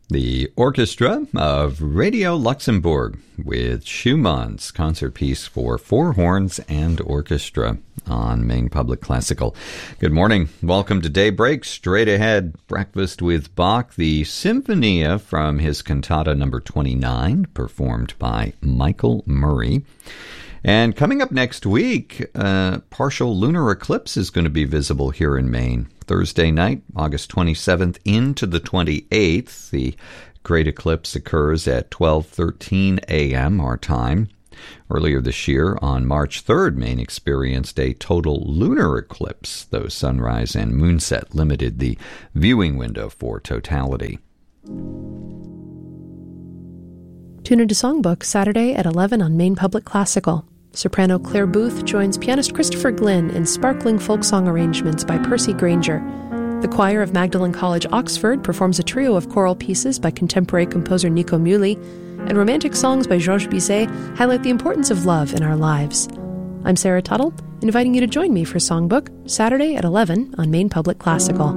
The Orchestra of Radio Luxembourg with Schumann's concert piece for four horns and orchestra on Maine Public Classical. Good morning. Welcome to Daybreak. Straight ahead, Breakfast with Bach, the Sinfonia from his cantata number 29, performed by Michael Murray. And coming up next week, partial lunar eclipse is going to be visible here in Maine. Thursday night, August 27th into the 28th. The great eclipse occurs at 12:13 a.m. our time. Earlier this year, on March 3rd, Maine experienced a total lunar eclipse, though sunrise and moonset limited the viewing window for totality. Tune into Songbook Saturday at 11 on Maine Public Classical. Soprano Claire Booth joins pianist Christopher Glynn in sparkling folk song arrangements by Percy Granger. The choir of Magdalen College, Oxford, performs a trio of choral pieces by contemporary composer Nico Muhly, and romantic songs by Georges Bizet highlight the importance of love in our lives. I'm Sarah Tuttle, inviting you to join me for Songbook Saturday at 11 on Maine Public Classical.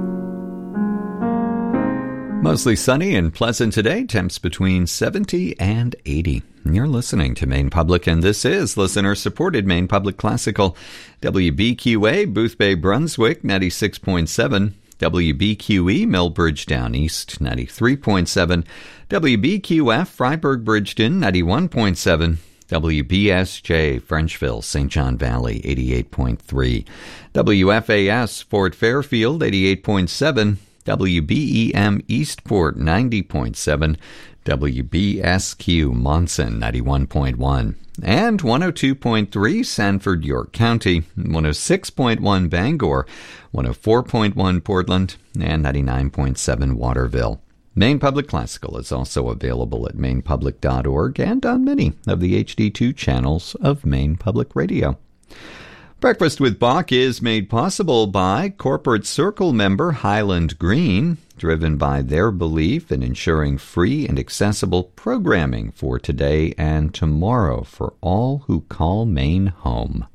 Mostly sunny and pleasant today, temps between 70 and 80. You're listening to Maine Public, and this is listener-supported Maine Public Classical. WBQA, Booth Bay, Brunswick, 96.7. WBQE, Millbridge Down East, 93.7. WBQF, Freiburg Bridgeton, 91.7. WBSJ, Frenchville, St. John Valley, 88.3. WFAS, Fort Fairfield, 88.7. WBEM Eastport 90.7, WBSQ Monson 91.1, and 102.3 Sanford, York County, 106.1 Bangor, 104.1 Portland, and 99.7 Waterville. Maine Public Classical is also available at mainepublic.org and on many of the HD2 channels of Maine Public Radio. Breakfast with Bach is made possible by Corporate Circle member Highland Green, driven by their belief in ensuring free and accessible programming for today and tomorrow for all who call Maine home.